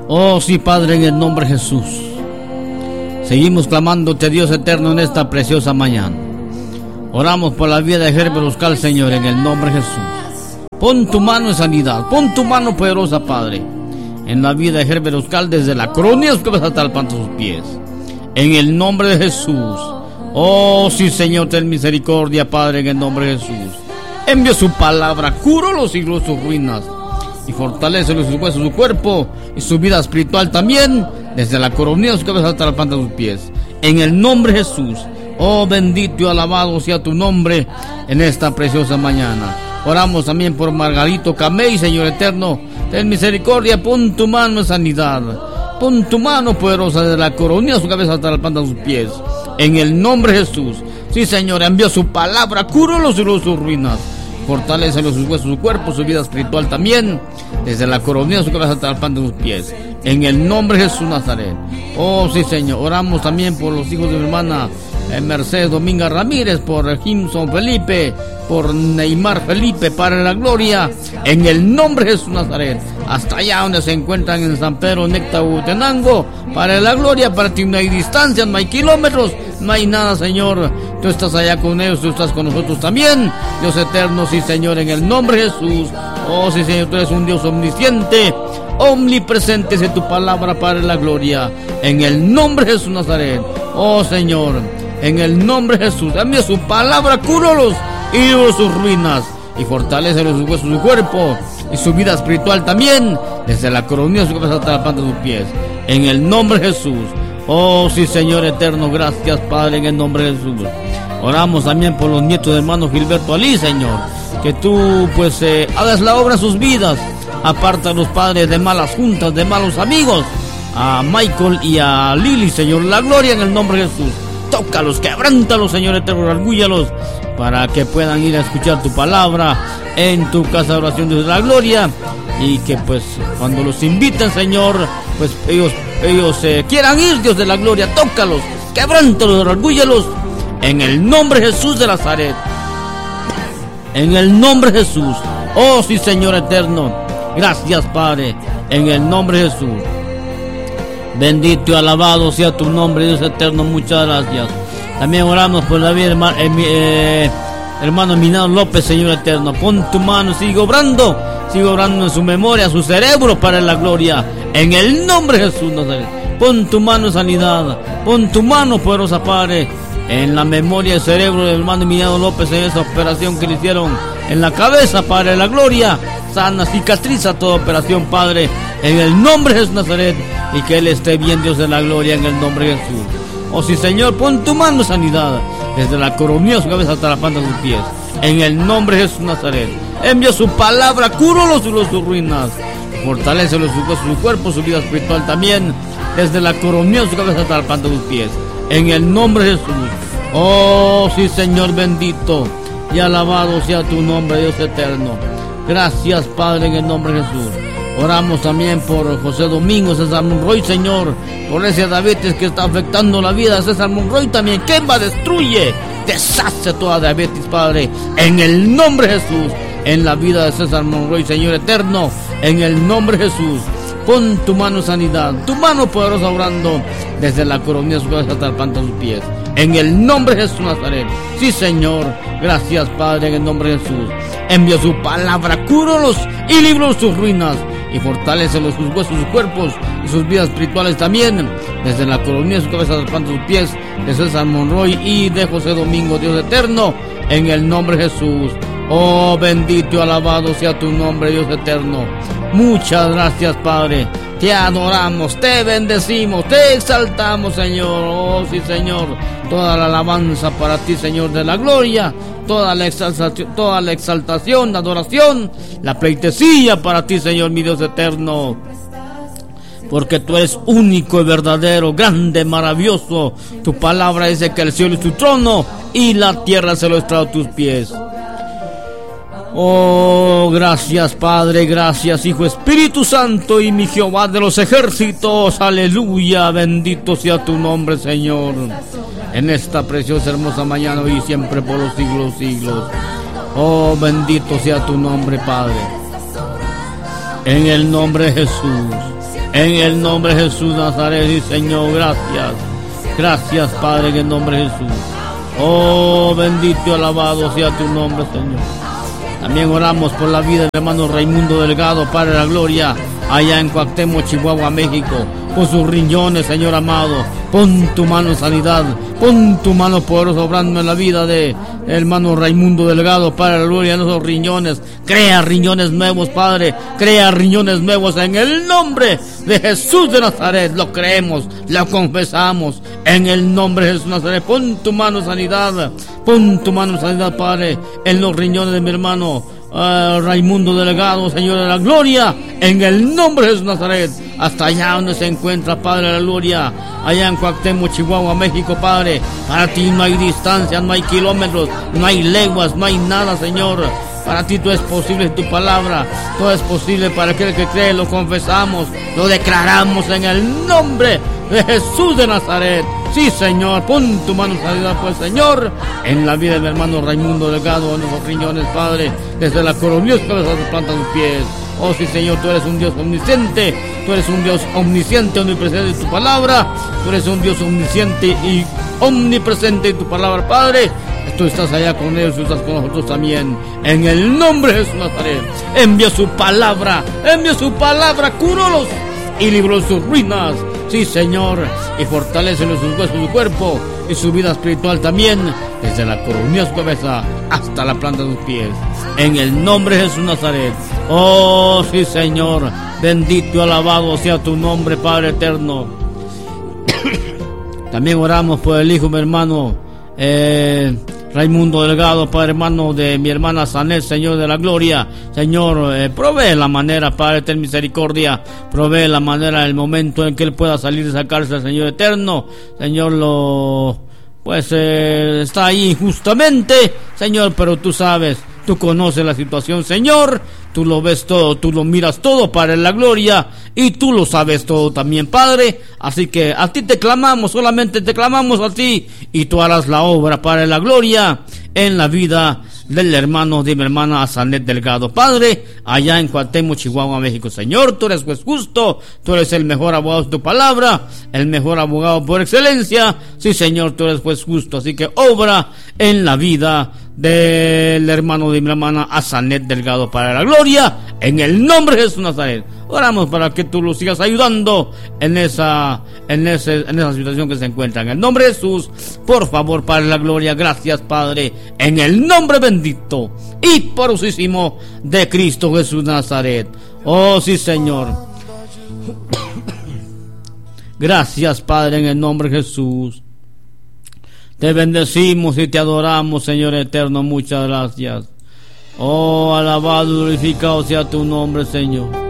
Oh sí, Padre, en el nombre de Jesús. Seguimos clamándote, Dios eterno, en esta preciosa mañana. Oramos por la vida de Herbert Oscal, Señor, en el nombre de Jesús. Pon tu mano en sanidad, pon tu mano poderosa, Padre, en la vida de Herbert Oscal, desde la coronilla de su cabeza hasta el planta de sus pies. En el nombre de Jesús. Oh sí, Señor, ten misericordia, Padre, en el nombre de Jesús. Envía su palabra, cura los siglos sus ruinas y fortalece sus huesos, su cuerpo y su vida espiritual también, desde la coronilla de su cabeza hasta la planta de sus pies. En el nombre de Jesús. Oh bendito y alabado sea tu nombre en esta preciosa mañana. Oramos también por Margarito Camey, Señor eterno, ten misericordia, pon tu mano en sanidad, pon tu mano poderosa desde la coronilla de su cabeza hasta la planta de sus pies. En el nombre de Jesús. Sí, Señor, envía su palabra, cúralos y sus ruinas, fortalécelos sus huesos, su cuerpo, su vida espiritual también, desde la coronilla de su cabeza hasta la planta de sus pies. En el nombre de Jesús Nazaret. Oh sí, Señor. Oramos también por los hijos de mi hermana Mercedes Dominga Ramírez, por Jimson Felipe, por Neymar Felipe, para la gloria, en el nombre de Jesús Nazaret. Hasta allá donde se encuentran en San Pedro Nectahutenango, para la gloria, para ti no hay distancias, no hay kilómetros, no hay nada, Señor. Tú estás allá con ellos, tú estás con nosotros también, Dios eterno, sí, Señor, en el nombre de Jesús. Oh sí, Señor, tú eres un Dios omnisciente, omnipresente es tu palabra, para la gloria, en el nombre de Jesús Nazaret. Oh Señor, en el nombre de Jesús, envía su palabra, cúralos y sus ruinas, y fortalece sus huesos, su cuerpo y su vida espiritual también, desde la coronilla de su cabeza hasta la planta de sus pies, en el nombre de Jesús. Oh sí, Señor eterno, gracias, Padre, en el nombre de Jesús. Oramos también por los nietos del hermano Gilberto Ali, Señor, que tú pues hagas la obra en sus vidas. Aparta a los padres de malas juntas, de malos amigos, a Michael y a Lily, Señor, la gloria, en el nombre de Jesús. Tócalos, quebrántalos, Señor eterno, orgúyalos, para que puedan ir a escuchar tu palabra en tu casa de oración de la gloria, y que pues cuando los inviten, Señor, pues ellos quieran ir, Dios de la gloria. Tócalos, quebrántalos, orgúyalos, en el nombre de Jesús de Nazaret, en el nombre de Jesús. Oh sí, Señor eterno, gracias, Padre, en el nombre de Jesús. Bendito y alabado sea tu nombre, Dios eterno, muchas gracias. También oramos por la vida, hermano Minado López, Señor eterno. Pon tu mano, sigue obrando en su memoria, su cerebro, para la gloria, en el nombre de Jesús Nazaret. Pon tu mano en sanidad, pon tu mano poderosa, Padre, en la memoria del cerebro del hermano Minado López, en esa operación que le hicieron en la cabeza, Padre, la gloria. Sana, cicatriza toda operación, Padre, en el nombre de Jesús Nazaret, y que él esté bien, Dios de la gloria, en el nombre de Jesús. Oh sí, Señor, pon tu mano en sanidad, desde la coronilla de su cabeza hasta la planta de sus pies, en el nombre de Jesús Nazaret. Envía su palabra, cúralos y sus ruinas, fortalécelos sus huesos, su cuerpo, su vida espiritual también, desde la coronilla de su cabeza hasta la planta de sus pies, en el nombre de Jesús. Oh sí, Señor bendito y alabado sea tu nombre, Dios eterno. Gracias, Padre, en el nombre de Jesús. Oramos también por José Domingo, César Monroy, Señor, por ese diabetes que está afectando la vida de César Monroy también. Quema, destruye, deshace toda diabetes, Padre, en el nombre de Jesús, en la vida de César Monroy, Señor eterno, en el nombre de Jesús. Pon tu mano en sanidad, tu mano poderosa obrando desde la coronilla de su cabeza hasta el planta de sus pies, en el nombre de Jesús Nazaret. Sí, Señor, gracias, Padre, en el nombre de Jesús. Envía su palabra, cúralos y líbralos sus ruinas, y fortalécelos sus huesos, sus cuerpos y sus vidas espirituales también, desde la coronilla de su cabeza hasta el planta de sus pies, de César Monroy y de José Domingo, Dios eterno, en el nombre de Jesús. Oh bendito y alabado sea tu nombre, Dios eterno. Muchas gracias, Padre. Te adoramos, te bendecimos, te exaltamos, Señor. Oh sí, Señor, toda la alabanza para ti, Señor de la gloria, toda la exaltación, la adoración, la pleitesía para ti, Señor, mi Dios eterno, porque tú eres único y verdadero, grande, maravilloso. Tu palabra dice que el cielo es tu trono y la tierra se lo estrado a tus pies. Oh, gracias, Padre, gracias, Hijo, Espíritu Santo y mi Jehová de los ejércitos. Aleluya, bendito sea tu nombre, Señor, en esta preciosa, hermosa mañana, hoy y siempre, por los siglos, siglos. Oh, bendito sea tu nombre, Padre, en el nombre de Jesús, En el nombre de Jesús Nazaret, sí, Señor, gracias. Gracias, Padre, en el nombre de Jesús. Oh, bendito y alabado sea tu nombre, Señor. También oramos por la vida del hermano Raimundo Delgado, Padre de la Gloria, allá en Cuauhtémoc, Chihuahua, México, con sus riñones, Señor amado. Pon tu mano en sanidad, pon tu mano poderosa obrando en la vida de hermano Raimundo Delgado, Padre de la Gloria, en esos riñones. Crea riñones nuevos, Padre, crea riñones nuevos en el nombre de Jesús de Nazaret. Lo creemos, lo confesamos en el nombre de Jesús de Nazaret. Pon tu mano en sanidad, pon tu mano en sanidad, Padre, en los riñones de mi hermano Raimundo Delgado, Señor de la Gloria, en el nombre de Jesús de Nazaret, hasta allá donde se encuentra, Padre de la Gloria, allá en Cuauhtémoc, Chihuahua, México, Padre. Para ti no hay distancias, no hay kilómetros, no hay leguas, no hay nada, Señor. Para ti todo es posible, tu palabra, todo es posible para aquel que cree. Lo confesamos, lo declaramos en el nombre de Jesús de Nazaret. Sí, Señor, pon tu mano en sanidad, pues, Señor, en la vida de mi hermano Raimundo Delgado, en los riñones, Padre, desde la coronilla hasta las plantas de sus pies. Oh, sí, Señor, tú eres un Dios omnisciente, tú eres un Dios omnisciente, omnipresente en tu palabra, tú eres un Dios omnisciente y omnipresente en tu palabra, Padre. Tú estás allá con ellos, tú estás con nosotros también. En el nombre de Jesús Nazaret, envía su palabra, cúralos y libró sus ruinas. Sí, Señor, y fortalécelos sus huesos, su cuerpo y su vida espiritual también, desde la coronilla de su cabeza hasta la planta de sus pies. En el nombre de Jesús Nazaret. Oh, sí, Señor, bendito y alabado sea tu nombre, Padre eterno. También oramos por el hijo, mi hermano Raimundo Delgado, Padre hermano de mi hermana Sanet, Señor de la Gloria. Señor, provee la manera, Padre, ten misericordia, provee la manera, el momento en que él pueda salir de esa cárcel, Señor eterno. Señor, está ahí injustamente, Señor, pero tú sabes, tú conoces la situación, Señor. Tú lo ves todo, tú lo miras todo, Padre, la gloria, y tú lo sabes todo también, Padre. Así que a ti te clamamos, solamente te clamamos a ti, y tú harás la obra, Padre, la gloria, en la vida del hermano de mi hermana Sanet Delgado, Padre, allá en Cuauhtémoc, Chihuahua, México. Señor, tú eres juez justo, tú eres el mejor abogado de tu palabra, el mejor abogado por excelencia. Sí, Señor, tú eres juez justo, así que obra en la vida del hermano de mi hermana Sanet Delgado, para la gloria, en el nombre de Jesús Nazaret. Oramos para que tú lo sigas ayudando en esa situación que se encuentra. En el nombre de Jesús, por favor, Padre, la gloria. Gracias, Padre, en el nombre bendito y poderosísimo de Cristo Jesús Nazaret. Oh, sí, Señor. Gracias, Padre, en el nombre de Jesús. Te bendecimos y te adoramos, Señor eterno. Muchas gracias. Oh, alabado y glorificado sea tu nombre, Señor.